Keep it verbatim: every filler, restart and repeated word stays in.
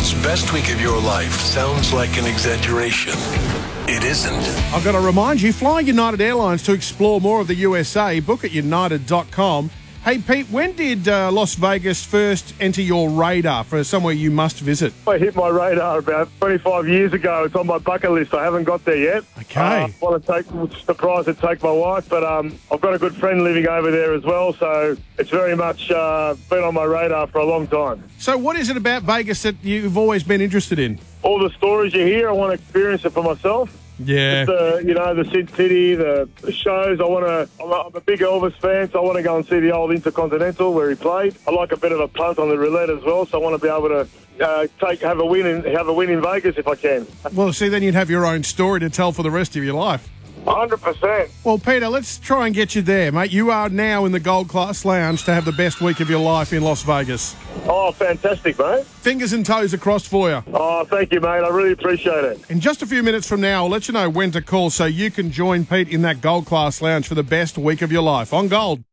Pete's best week of your life sounds like an exaggeration. It isn't. I've got to remind you, fly United Airlines to explore more of the U S A. Book at united dot com. Hey, Pete, when did uh, Las Vegas first enter your radar for somewhere you must visit? I hit my radar about twenty-five years ago. It's on my bucket list. I haven't got there yet. Okay. Uh, I want to take the prize to take my wife, but um, I've got a good friend living over there as well, so it's very much uh, been on my radar for a long time. So what is it about Vegas that you've always been interested in? All the stories you hear, I want to experience it for myself. Yeah. The, you know, the Sin City, the, the shows. I want to. I'm, I'm a big Elvis fan, so I want to go and see the old Intercontinental where he played. I like a bit of a punt on the roulette as well, so I want to be able to uh, take have a win in have a win in Vegas if I can. Well, see, then you'd have your own story to tell for the rest of your life. one hundred percent. Well, Peter, let's try and get you there, mate. You are now in the Gold Class Lounge to have the best week of your life in Las Vegas. Oh, fantastic, mate. Fingers and toes across for you. Oh, thank you, mate. I really appreciate it. In just a few minutes from now, I'll let you know when to call so you can join Pete in that Gold Class Lounge for the best week of your life on Gold.